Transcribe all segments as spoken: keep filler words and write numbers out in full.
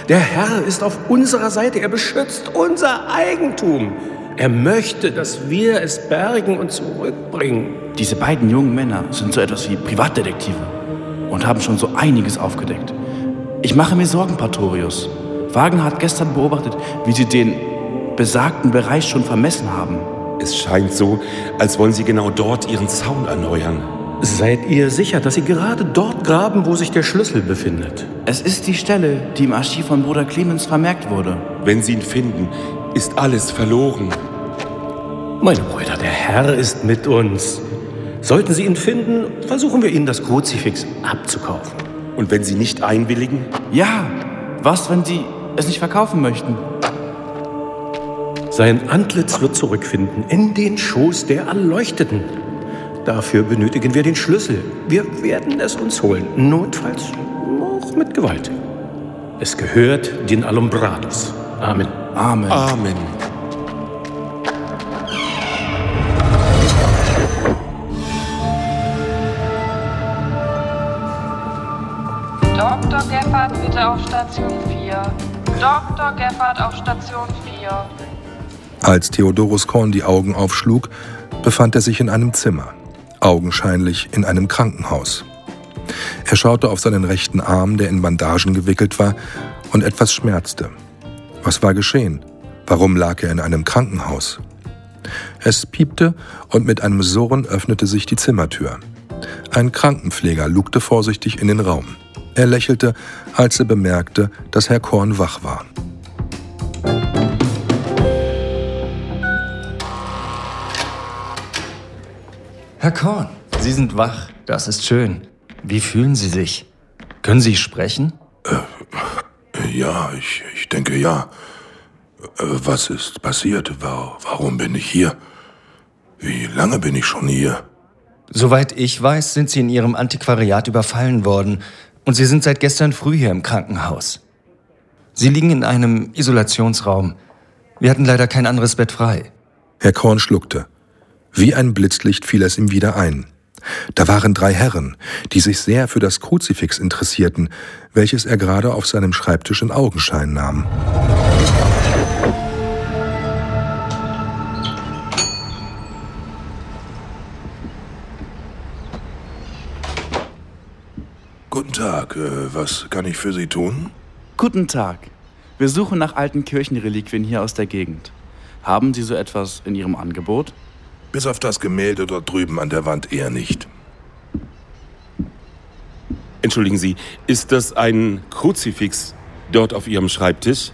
Der Herr ist auf unserer Seite. Er beschützt unser Eigentum. Er möchte, dass wir es bergen und zurückbringen. Diese beiden jungen Männer sind so etwas wie Privatdetektive und haben schon so einiges aufgedeckt. Ich mache mir Sorgen, Pastorius. Wagner hat gestern beobachtet, wie sie den besagten Bereich schon vermessen haben. Es scheint so, als wollen sie genau dort ihren Zaun erneuern. Seid ihr sicher, dass Sie gerade dort graben, wo sich der Schlüssel befindet? Es ist die Stelle, die im Archiv von Bruder Clemens vermerkt wurde. Wenn sie ihn finden, ist alles verloren. Meine Brüder, der Herr ist mit uns. Sollten Sie ihn finden, versuchen wir Ihnen das Kruzifix abzukaufen. Und wenn sie nicht einwilligen? Ja, was, wenn sie es nicht verkaufen möchten? Sein Antlitz wird zurückfinden in den Schoß der Erleuchteten. Dafür benötigen wir den Schlüssel. Wir werden es uns holen, notfalls auch mit Gewalt. Es gehört den Alumbrados. Amen. Amen. Amen. Doktor Gebhardt, bitte auf Station vier. Doktor Gebhardt auf Station vier. Als Theodorus Korn die Augen aufschlug, befand er sich in einem Zimmer, augenscheinlich in einem Krankenhaus. Er schaute auf seinen rechten Arm, der in Bandagen gewickelt war, und etwas schmerzte. Was war geschehen? Warum lag er in einem Krankenhaus? Es piepte und mit einem Surren öffnete sich die Zimmertür. Ein Krankenpfleger lugte vorsichtig in den Raum. Er lächelte, als er bemerkte, dass Herr Korn wach war. Herr Korn, Sie sind wach. Das ist schön. Wie fühlen Sie sich? Können Sie sprechen? Äh, ja, ich, ich denke ja. Äh, was ist passiert? Warum bin ich hier? Wie lange bin ich schon hier? Soweit ich weiß, sind Sie in Ihrem Antiquariat überfallen worden und Sie sind seit gestern früh hier im Krankenhaus. Sie liegen in einem Isolationsraum. Wir hatten leider kein anderes Bett frei. Herr Korn schluckte. Wie ein Blitzlicht fiel es ihm wieder ein. Da waren drei Herren, die sich sehr für das Kruzifix interessierten, welches er gerade auf seinem Schreibtisch in Augenschein nahm. Guten Tag, äh, was kann ich für Sie tun? Guten Tag. Wir suchen nach alten Kirchenreliquien hier aus der Gegend. Haben Sie so etwas in Ihrem Angebot? Bis auf das Gemälde dort drüben an der Wand eher nicht. Entschuldigen Sie, ist das ein Kruzifix dort auf Ihrem Schreibtisch?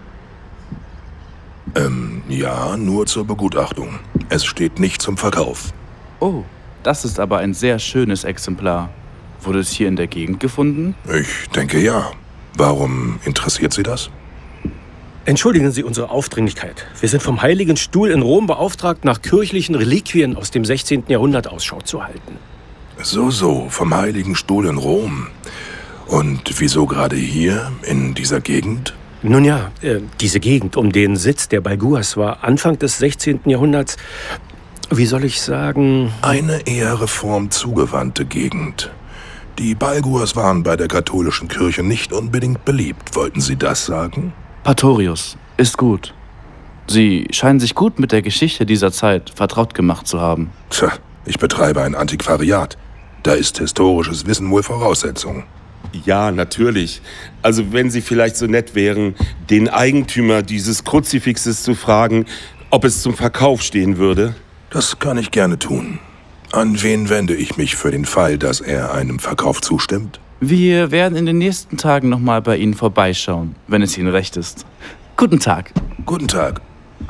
Ähm, ja, nur zur Begutachtung. Es steht nicht zum Verkauf. Oh, das ist aber ein sehr schönes Exemplar. Wurde es hier in der Gegend gefunden? Ich denke ja. Warum interessiert Sie das? Entschuldigen Sie unsere Aufdringlichkeit. Wir sind vom Heiligen Stuhl in Rom beauftragt, nach kirchlichen Reliquien aus dem sechzehnten Jahrhundert Ausschau zu halten. So, so, vom Heiligen Stuhl in Rom. Und wieso gerade hier, in dieser Gegend? Nun ja, äh, diese Gegend um den Sitz der Balguas war Anfang des sechzehnten Jahrhunderts, wie soll ich sagen... Eine eher reformzugewandte Gegend. Die Balguas waren bei der katholischen Kirche nicht unbedingt beliebt. Wollten Sie das sagen? Pastorius, ist gut. Sie scheinen sich gut mit der Geschichte dieser Zeit vertraut gemacht zu haben. Tja, ich betreibe ein Antiquariat. Da ist historisches Wissen wohl Voraussetzung. Ja, natürlich. Also wenn Sie vielleicht so nett wären, den Eigentümer dieses Kruzifixes zu fragen, ob es zum Verkauf stehen würde. Das kann ich gerne tun. An wen wende ich mich für den Fall, dass er einem Verkauf zustimmt? Wir werden in den nächsten Tagen noch mal bei Ihnen vorbeischauen, wenn es Ihnen recht ist. Guten Tag. Guten Tag.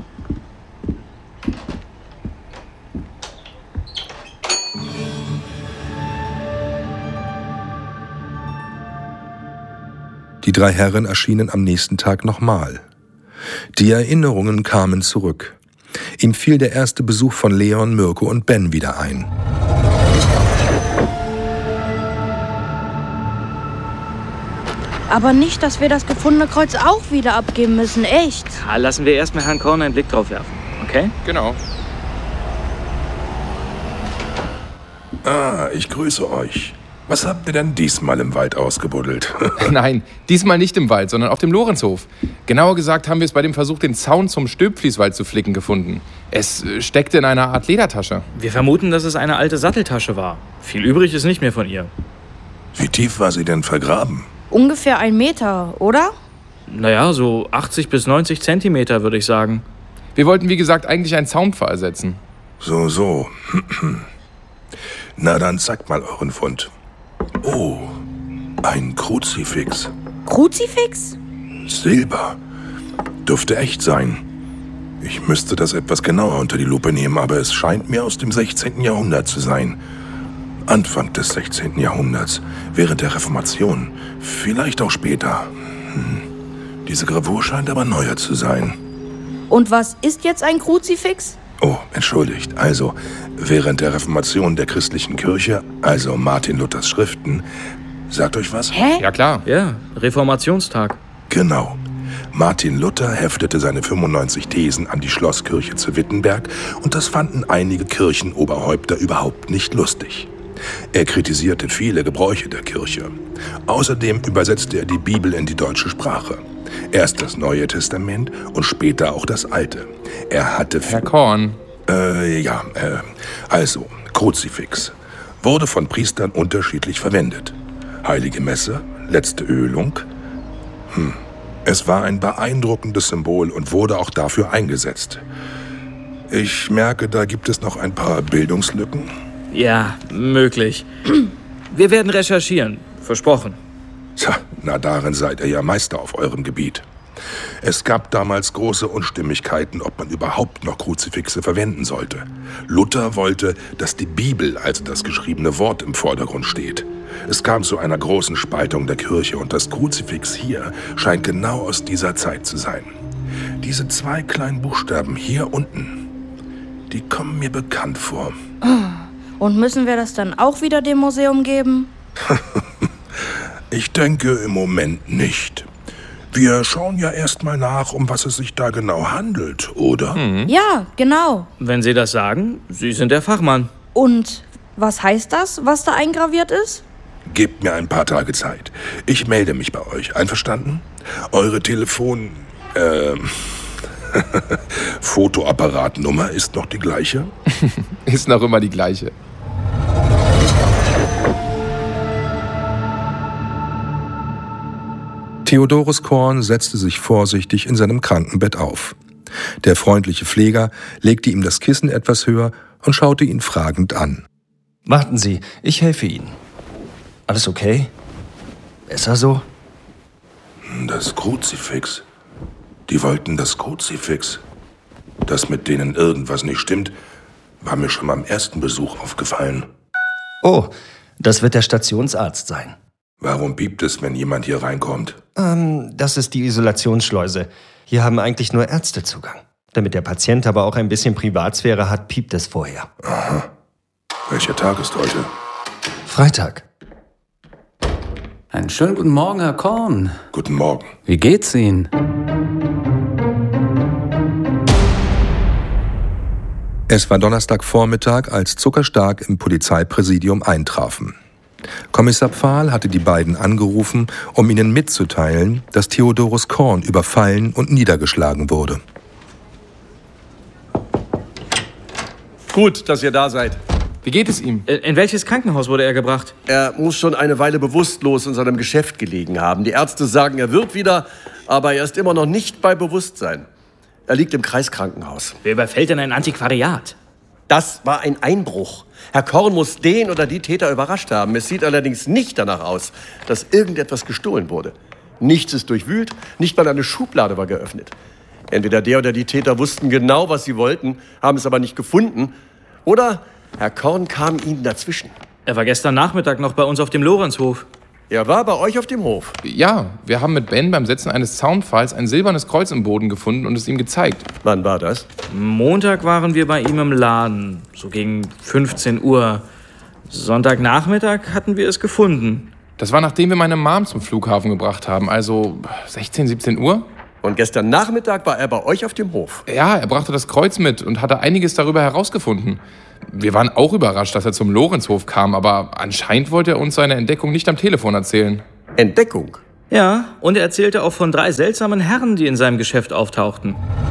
Die drei Herren erschienen am nächsten Tag nochmal. Die Erinnerungen kamen zurück. Ihm fiel der erste Besuch von Leon, Mirko und Ben wieder ein. Aber nicht, dass wir das gefundene Kreuz auch wieder abgeben müssen, echt. Ja, lassen wir erstmal Herrn Korn einen Blick drauf werfen, okay? Genau. Ah, ich grüße euch. Was habt ihr denn diesmal im Wald ausgebuddelt? Nein, diesmal nicht im Wald, sondern auf dem Lorenzhof. Genauer gesagt haben wir es bei dem Versuch, den Zaun zum Stülpflieswald zu flicken, gefunden. Es steckte in einer Art Ledertasche. Wir vermuten, dass es eine alte Satteltasche war. Viel übrig ist nicht mehr von ihr. Wie tief war sie denn vergraben? Ungefähr ein Meter, oder? Naja, so achtzig bis neunzig Zentimeter, würde ich sagen. Wir wollten, wie gesagt, eigentlich einen Zaunpfahl ersetzen. So, so. Na, dann zeigt mal euren Fund. Oh, ein Kruzifix. Kruzifix? Silber. Dürfte echt sein. Ich müsste das etwas genauer unter die Lupe nehmen, aber es scheint mir aus dem sechzehnten Jahrhundert zu sein. Anfang des sechzehnten Jahrhunderts, während der Reformation. Vielleicht auch später. Hm. Diese Gravur scheint aber neuer zu sein. Und was ist jetzt ein Kruzifix? Oh, entschuldigt. Also, während der Reformation der christlichen Kirche, also Martin Luthers Schriften, sagt euch was? Hä? Ja, klar. Ja, Reformationstag. Genau. Martin Luther heftete seine fünfundneunzig Thesen an die Schlosskirche zu Wittenberg und das fanden einige Kirchenoberhäupter überhaupt nicht lustig. Er kritisierte viele Gebräuche der Kirche. Außerdem übersetzte er die Bibel in die deutsche Sprache. Erst das Neue Testament und später auch das Alte. Er hatte... Herr Korn. Äh, ja, äh, also, Kruzifix. Wurde von Priestern unterschiedlich verwendet. Heilige Messe, letzte Ölung. Hm. Es war ein beeindruckendes Symbol und wurde auch dafür eingesetzt. Ich merke, da gibt es noch ein paar Bildungslücken. Ja, möglich. Wir werden recherchieren. Versprochen. Tja, na darin seid ihr ja Meister auf eurem Gebiet. Es gab damals große Unstimmigkeiten, ob man überhaupt noch Kruzifixe verwenden sollte. Luther wollte, dass die Bibel, also das geschriebene Wort, im Vordergrund steht. Es kam zu einer großen Spaltung der Kirche und das Kruzifix hier scheint genau aus dieser Zeit zu sein. Diese zwei kleinen Buchstaben hier unten, die kommen mir bekannt vor. Und müssen wir das dann auch wieder dem Museum geben? Ich denke im Moment nicht. Wir schauen ja erst mal nach, um was es sich da genau handelt, oder? Mhm. Ja, genau. Wenn Sie das sagen, Sie sind der Fachmann. Und was heißt das, was da eingraviert ist? Gebt mir ein paar Tage Zeit. Ich melde mich bei euch. Einverstanden? Eure Telefon... Äh, Fotoapparatnummer ist noch die gleiche? Ist noch immer die gleiche. Theodorus Korn setzte sich vorsichtig in seinem Krankenbett auf. Der freundliche Pfleger legte ihm das Kissen etwas höher und schaute ihn fragend an. Warten Sie, ich helfe Ihnen. Alles okay? Besser so? Das Kruzifix. Die wollten das Kruzifix. Dass mit denen irgendwas nicht stimmt, war mir schon beim ersten Besuch aufgefallen. Oh, das wird der Stationsarzt sein. Warum piept es, wenn jemand hier reinkommt? Ähm, das ist die Isolationsschleuse. Hier haben eigentlich nur Ärzte Zugang. Damit der Patient aber auch ein bisschen Privatsphäre hat, piept es vorher. Aha. Welcher Tag ist heute? Freitag. Einen schönen guten Morgen, Herr Korn. Guten Morgen. Wie geht's Ihnen? Es war Donnerstagvormittag, als Zuckerstark im Polizeipräsidium eintrafen. Kommissar Pfahl hatte die beiden angerufen, um ihnen mitzuteilen, dass Theodorus Korn überfallen und niedergeschlagen wurde. Gut, dass ihr da seid. Wie geht es ihm? In welches Krankenhaus wurde er gebracht? Er muss schon eine Weile bewusstlos in seinem Geschäft gelegen haben. Die Ärzte sagen, er wird wieder, aber er ist immer noch nicht bei Bewusstsein. Er liegt im Kreiskrankenhaus. Wer überfällt denn ein Antiquariat? Das war ein Einbruch. Herr Korn muss den oder die Täter überrascht haben. Es sieht allerdings nicht danach aus, dass irgendetwas gestohlen wurde. Nichts ist durchwühlt, nicht mal eine Schublade war geöffnet. Entweder der oder die Täter wussten genau, was sie wollten, haben es aber nicht gefunden. Oder Herr Korn kam ihnen dazwischen. Er war gestern Nachmittag noch bei uns auf dem Lorenzhof. Er war bei euch auf dem Hof? Ja, wir haben mit Ben beim Setzen eines Zaunpfahls ein silbernes Kreuz im Boden gefunden und es ihm gezeigt. Wann war das? Montag waren wir bei ihm im Laden, so gegen fünfzehn Uhr. Sonntagnachmittag hatten wir es gefunden. Das war, nachdem wir meine Mom zum Flughafen gebracht haben, also sechzehn, siebzehn Uhr. Und gestern Nachmittag war er bei euch auf dem Hof. Ja, er brachte das Kreuz mit und hatte einiges darüber herausgefunden. Wir waren auch überrascht, dass er zum Lorenzhof kam, aber anscheinend wollte er uns seine Entdeckung nicht am Telefon erzählen. Entdeckung? Ja, und er erzählte auch von drei seltsamen Herren, die in seinem Geschäft auftauchten.